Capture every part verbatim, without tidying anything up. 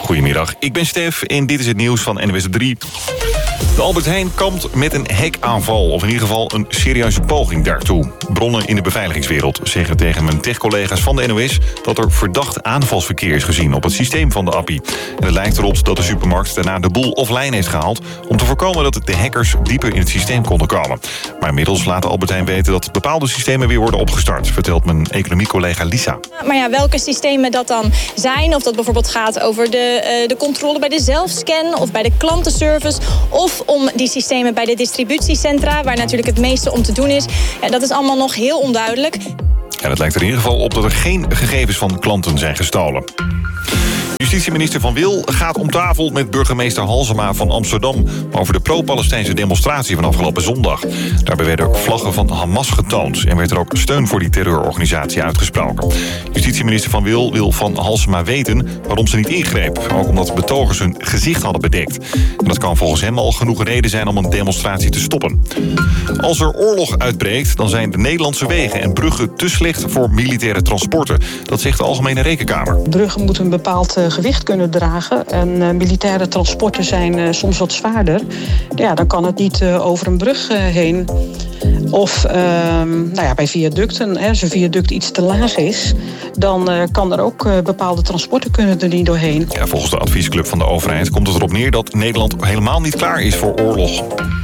Goedemiddag, ik ben Stef en dit is het nieuws van N O S op drie. De Albert Heijn kampt met een hackaanval, of in ieder geval een serieuze poging daartoe. Bronnen in de beveiligingswereld zeggen tegen mijn tech-collega's van de N O S... dat er verdacht aanvalsverkeer is gezien op het systeem van de appie. En het lijkt erop dat de supermarkt daarna de boel offline heeft gehaald... om te voorkomen dat de hackers dieper in het systeem konden komen. Maar inmiddels laat de Albert Heijn weten dat bepaalde systemen weer worden opgestart... vertelt mijn economiecollega Lisa. Maar ja, welke systemen dat dan zijn, of dat bijvoorbeeld gaat over de, uh, de controle bij de zelfscan... of bij de klantenservice, of om die systemen bij de distributiecentra... waar natuurlijk het meeste om te doen is, ja, dat is allemaal nog heel onduidelijk. En het lijkt er in ieder geval op dat er geen gegevens van klanten zijn gestolen. Justitieminister Van Wil gaat om tafel met burgemeester Halsema van Amsterdam... over de pro-Palestijnse demonstratie van afgelopen zondag. Daarbij werden ook vlaggen van Hamas getoond... en werd er ook steun voor die terreurorganisatie uitgesproken. Justitieminister Van Wil wil van Halsema weten waarom ze niet ingreep. Ook omdat betogers hun gezicht hadden bedekt. En dat kan volgens hem al genoeg reden zijn om een demonstratie te stoppen. Als er oorlog uitbreekt, dan zijn de Nederlandse wegen en bruggen te slecht voor militaire transporten. Dat zegt de Algemene Rekenkamer. Bruggen moeten een bepaald uh, gewicht kunnen dragen. En uh, militaire transporten zijn uh, soms wat zwaarder. Ja, dan kan het niet uh, over een brug uh, heen. Of uh, nou ja, bij viaducten, hè, als een viaduct iets te laag is... dan uh, kan er ook uh, bepaalde transporten kunnen er niet doorheen. Ja, volgens de adviesclub van de overheid komt het erop neer... dat Nederland helemaal niet klaar is voor oorlog.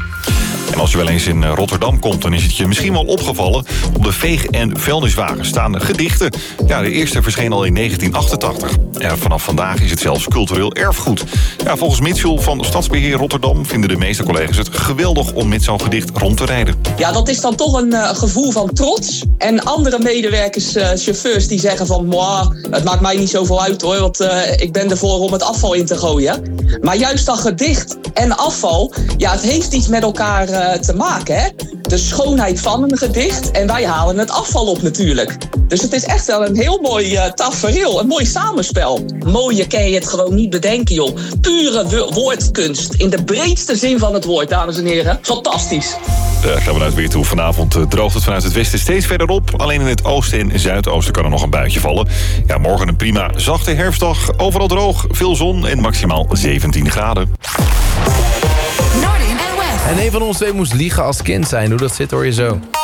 En als je wel eens in Rotterdam komt, dan is het je misschien wel opgevallen. Op de veeg- en vuilniswagen staan gedichten. Ja, de eerste verscheen al in negentien achtentachtig. En vanaf vandaag is het zelfs cultureel erfgoed. Ja, volgens Mitchell van Stadsbeheer Rotterdam vinden de meeste collega's het geweldig om met zo'n gedicht rond te rijden. Ja, dat is dan toch een uh, gevoel van trots. En andere medewerkers, uh, chauffeurs, die zeggen van... Mwah, het maakt mij niet zoveel uit hoor, want uh, ik ben ervoor om het afval in te gooien. Maar juist dat gedicht en afval, ja, het heeft iets met elkaar... Uh, te maken, hè? De schoonheid van een gedicht en wij halen het afval op natuurlijk. Dus het is echt wel een heel mooi uh, tafereel, een mooi samenspel. Mooier kan je het gewoon niet bedenken, joh. Pure wo- woordkunst, in de breedste zin van het woord, dames en heren. Fantastisch. Daar gaan we uit weer toe. Vanavond uh, droogt het vanuit het westen steeds verder op. Alleen in het oosten en zuidoosten kan er nog een buitje vallen. Ja, morgen een prima zachte herfstdag. Overal droog, veel zon en maximaal zeventien graden. En een van ons twee moest liegen als kind zijn. Hoe dat zit hoor je zo.